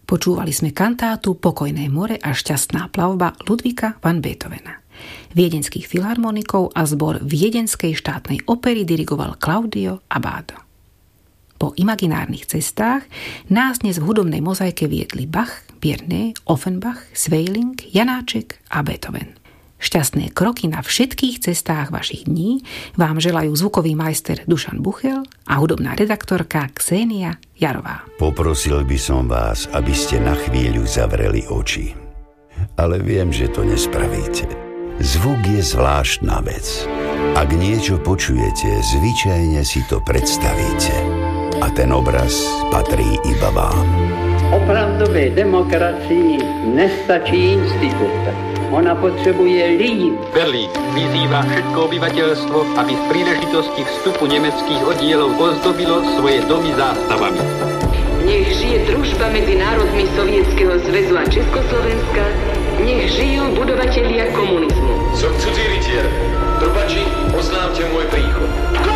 Počúvali sme kantátu Pokojné more a šťastná plavba Ludvíka van Beethovena. Viedenských filharmonikov a zbor Viedenskej štátnej opery dirigoval Claudio Abbado. Po imaginárnych cestách nás dnes v hudobnej mozaike viedli Bach, Bierne, Offenbach, Sweelinck, Janáček a Beethoven. Šťastné kroky na všetkých cestách vašich dní vám želajú zvukový majster Dušan Buchel a hudobná redaktorka Ksenia Jarová. Poprosil by som vás, aby ste na chvíľu zavreli oči. Ale viem, že to nespravíte. Zvuk je zvláštna vec. Ak niečo počujete, zvyčajne si to predstavíte. A ten obraz patrí iba vám. Opravdové demokracii nestačí institut. Ona potřebuje lidi. Berlín vyzývá všetko obyvateľstvo, aby z príležitosti vstupu nemeckých oddielov ozdobilo svoje domy zástavami. Nech žije družba medzi národmi Sovietskeho zväzu a Československa, nech žijú budovatelia komunizmu. Som cudzí rytier. Trubači, oznámte môj príchod.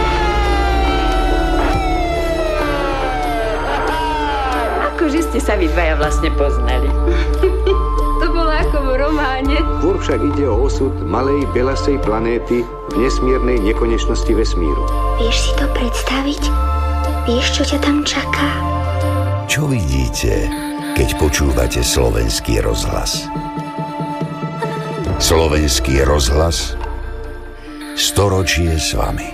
Akože ste sa vy dvaja vlastne poznali. To bolo ako v románe. Skôr však ide o osud malej belasej planéty v nesmiernej nekonečnosti vesmíru. Vieš si to predstaviť? Vieš, čo ťa tam čaká? Čo vidíte, keď počúvate Slovenský rozhlas? Slovenský rozhlas, storočie s vami.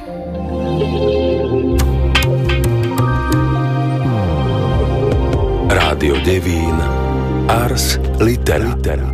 Rádio Devín, Ars Litera.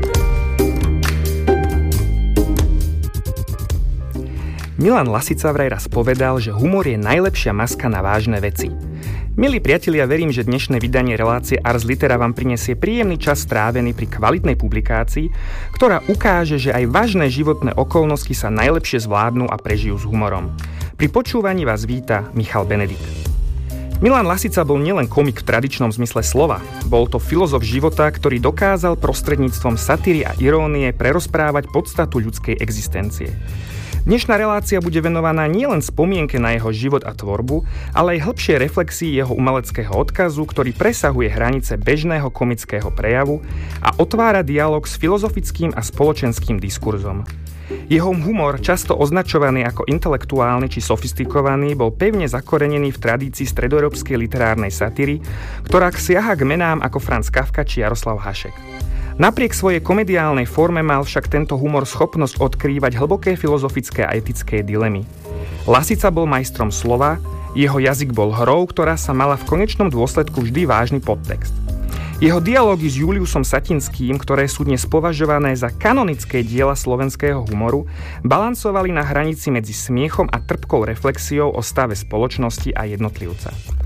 Milan Lasica vraj raz povedal, že humor je najlepšia maska na vážne veci. Milí priatelia, verím, že dnešné vydanie relácie Ars Litera vám prinesie príjemný čas strávený pri kvalitnej publikácii, ktorá ukáže, že aj vážne životné okolnosti sa najlepšie zvládnu a prežijú s humorom. Pri počúvaní vás víta Michal Benedikt. Milan Lasica bol nielen komik v tradičnom zmysle slova. Bol to filozof života, ktorý dokázal prostredníctvom satíry a irónie prerozprávať podstatu ľudskej existencie. Dnešná relácia bude venovaná nielen spomienke na jeho život a tvorbu, ale aj hĺbšej reflexii jeho umeleckého odkazu, ktorý presahuje hranice bežného komického prejavu a otvára dialog s filozofickým a spoločenským diskurzom. Jeho humor, často označovaný ako intelektuálny či sofistikovaný, bol pevne zakorenený v tradícii stredoeurópskej literárnej satíry, ktorá siaha k menám ako Franz Kafka či Jaroslav Hašek. Napriek svojej komediálnej forme mal však tento humor schopnosť odkrývať hlboké filozofické a etické dilemy. Lasica bol majstrom slova, jeho jazyk bol hrou, ktorá sa mala v konečnom dôsledku vždy vážny podtext. Jeho dialógy s Juliusom Satinským, ktoré sú dnes považované za kanonické diela slovenského humoru, balancovali na hranici medzi smiechom a trpkou reflexiou o stave spoločnosti a jednotlivca.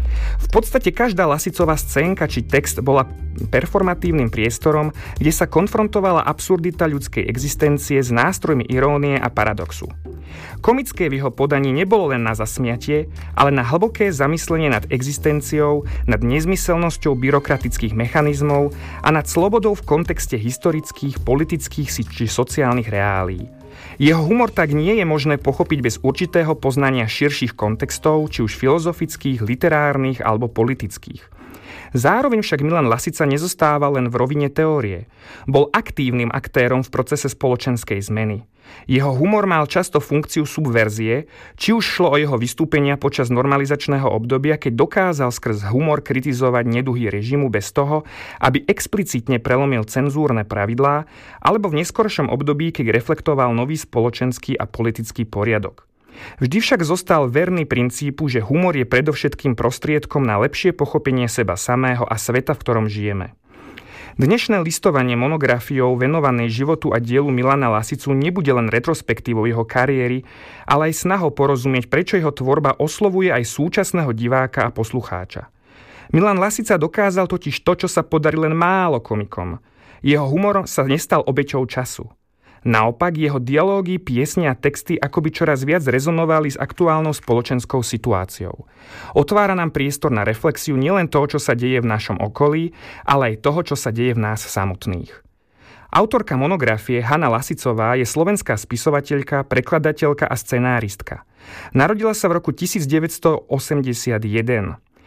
V podstate každá Lasicová scénka či text bola performatívnym priestorom, kde sa konfrontovala absurdita ľudskej existencie s nástrojmi irónie a paradoxu. Komické v jeho podaní nebolo len na zasmiatie, ale na hlboké zamyslenie nad existenciou, nad nezmyselnosťou byrokratických mechanizmov a nad slobodou v kontexte historických, politických či sociálnych reálií. Jeho humor tak nie je možné pochopiť bez určitého poznania širších kontextov, či už filozofických, literárnych alebo politických. Zároveň však Milan Lasica nezostáva len v rovine teórie. Bol aktívnym aktérom v procese spoločenskej zmeny. Jeho humor mal často funkciu subverzie, či už šlo o jeho vystúpenia počas normalizačného obdobia, keď dokázal skrz humor kritizovať neduhy režimu bez toho, aby explicitne prelomil cenzúrne pravidlá, alebo v neskoršom období, keď reflektoval nový spoločenský a politický poriadok. Vždy však zostal verný princípu, že humor je predovšetkým prostriedkom na lepšie pochopenie seba samého a sveta, v ktorom žijeme. Dnešné listovanie monografiou venovanej životu a dielu Milana Lasicu nebude len retrospektívou jeho kariéry, ale aj snahou porozumieť, prečo jeho tvorba oslovuje aj súčasného diváka a poslucháča. Milan Lasica dokázal totiž to, čo sa podarí len málo komikom. Jeho humor sa nestal obeťou času. Naopak, jeho dialógy, piesne a texty akoby čoraz viac rezonovali s aktuálnou spoločenskou situáciou. Otvára nám priestor na reflexiu nielen toho, čo sa deje v našom okolí, ale aj toho, čo sa deje v nás samotných. Autorka monografie Hana Lasicová je slovenská spisovateľka, prekladateľka a scenáristka. Narodila sa v roku 1981.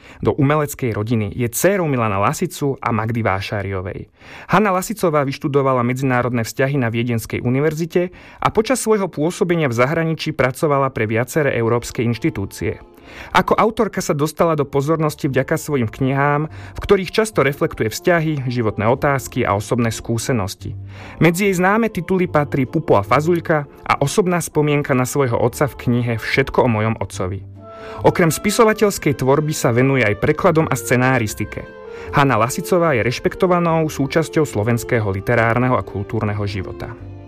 do umeleckej rodiny. Je dcérou Milana Lasicu a Magdy Vášáriovej. Hanna Lasicová vyštudovala medzinárodné vzťahy na Viedenskej univerzite a počas svojho pôsobenia v zahraničí pracovala pre viaceré európske inštitúcie. Ako autorka sa dostala do pozornosti vďaka svojim knihám, v ktorých často reflektuje vzťahy, životné otázky a osobné skúsenosti. Medzi jej známe tituly patrí Pupo a Fazuľka a osobná spomienka na svojho otca v knihe Všetko o mojom otcovi. Okrem spisovateľskej tvorby sa venuje aj prekladom a scenáristike. Hanna Lasicová je rešpektovanou súčasťou slovenského literárneho a kultúrneho života.